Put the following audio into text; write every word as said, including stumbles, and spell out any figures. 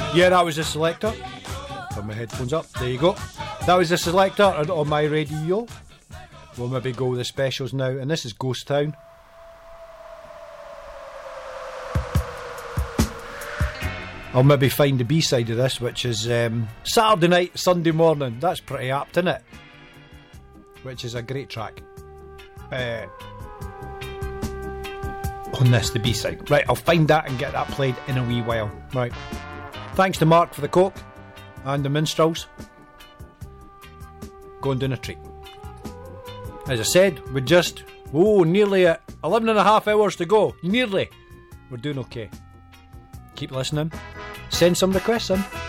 Yeah, that was the selector. Put my headphones up. There you go. That was the selector on, on my radio. We'll maybe go with the specials now. And this is Ghost Town. I'll maybe find the B-side of this, which is um, Saturday night, Sunday morning. That's pretty apt, isn't it? Which is a great track. Uh, on this, the B-side. Right, I'll find that and get that played in a wee while. Right. Thanks to Mark for the coke and the minstrels. Going down a treat. As I said, we're just, oh, nearly at eleven and a half hours to go. Nearly. We're doing okay. Keep listening. Send some requests in.